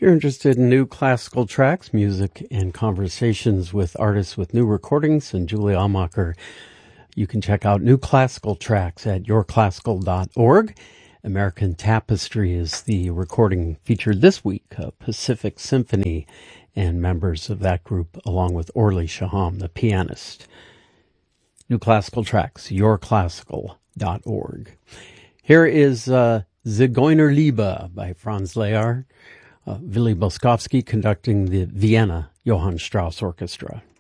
If you're interested in new classical tracks, music, and conversations with artists with new recordings and Julie Almacher, you can check out new classical tracks at yourclassical.org. American Tapestry is the recording featured this week, Pacific Symphony, and members of that group, along with Orly Shaham, the pianist. New classical tracks, yourclassical.org. Here is Zigeunerliebe by Franz Lehár, Willy Boskowski conducting the Vienna Johann Strauss Orchestra.